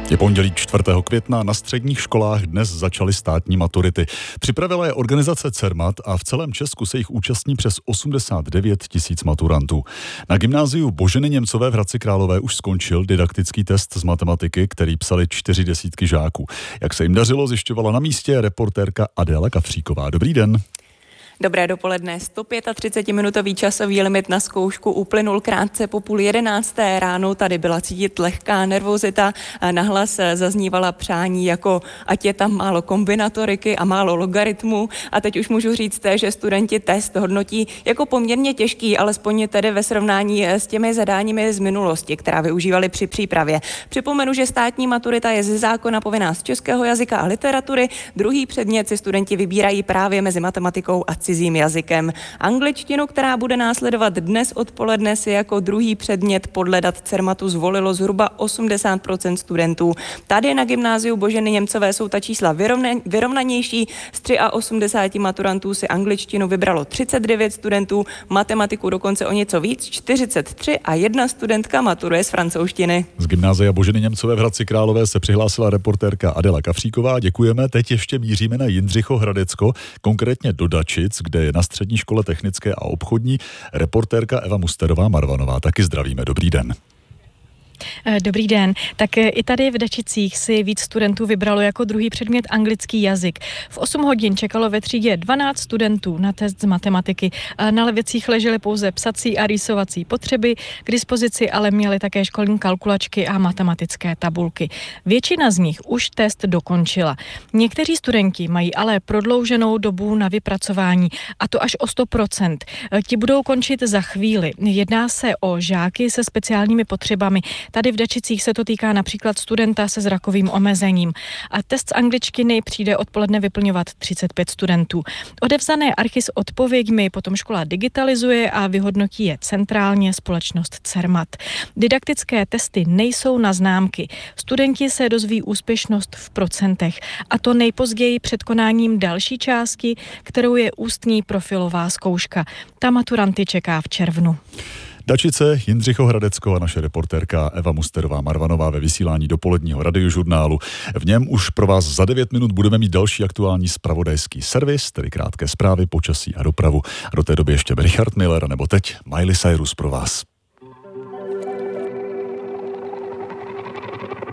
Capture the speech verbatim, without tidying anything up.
Je pondělí čtvrtého května, na středních školách dnes začaly státní maturity. Připravila je organizace Cermat a v celém Česku se jich účastní přes osmdesát devět tisíc maturantů. Na gymnáziu Boženy Němcové v Hradci Králové už skončil didaktický test z matematiky, který psali čtyři desítky žáků. Jak se jim dařilo, zjišťovala na místě reportérka Adéla Kafříková. Dobrý den. Dobré dopoledne. sto třicetipětiminutový časový limit na zkoušku uplynul krátce po půl jedenácté ráno. Tady byla cítit lehká nervozita. Nahlas zaznívala přání, jako ať je tam málo kombinatoriky a málo logaritmů. A teď už můžu říct, že studenti test hodnotí jako poměrně těžký, alespoň tedy ve srovnání s těmi zadáními z minulosti, která využívali při přípravě. Připomenu, že státní maturita je ze zákona povinná z českého jazyka a literatury. Druhý předmět si studenti vybírají právě mezi matematikou a cizím jazykem. Angličtinu, která bude následovat dnes odpoledne, si jako druhý předmět podle dat Cermatu zvolilo zhruba osmdesát procent studentů. Tady na gymnáziu Boženy Němcové jsou ta čísla vyrovna, vyrovnanější. Z osmdesáti tři maturantů si angličtinu vybralo třicet devět studentů, matematiku dokonce o něco víc, čtyřicet tři a jedna studentka maturuje z francouzštiny. Z gymnázia Boženy Němcové v Hradci Králové se přihlásila reportérka Adéla Kafříková. Děkujeme. Teď ještě míříme na Jindřichohradecko, konkrétně do Dačic, kde je na střední škole technické a obchodní reportérka Eva Musterová-Marvanová. Taky zdravíme. Dobrý den. Dobrý den. Tak i tady v Dačicích si víc studentů vybralo jako druhý předmět anglický jazyk. V osm hodin čekalo ve třídě dvanáct studentů na test z matematiky. Na lavicích ležely pouze psací a rýsovací potřeby, k dispozici ale měly také školní kalkulačky a matematické tabulky. Většina z nich už test dokončila. Někteří studenti mají ale prodlouženou dobu na vypracování, a to až o sto procent. Ti budou končit za chvíli. Jedná se o žáky se speciálními potřebami. Tady v Dačicích se to týká například studenta se zrakovým omezením. A test z angličtiny přijde odpoledne vyplňovat třicet pět studentů. Odevzdané archy s odpověďmi potom škola digitalizuje a vyhodnotí je centrálně společnost Cermat. Didaktické testy nejsou na známky. Studenti se dozví úspěšnost v procentech. A to nejpozději před konáním další části, kterou je ústní profilová zkouška. Ta maturanty čeká v červnu. Dačice, Jindřichohradecko a naše reportérka Eva Musterová-Marvanová ve vysílání dopoledního radiožurnálu. V něm už pro vás za devět minut budeme mít další aktuální zpravodajský servis, tedy krátké zprávy, počasí a dopravu. A do té doby ještě Richard Miller, nebo teď Miley Cyrus pro vás.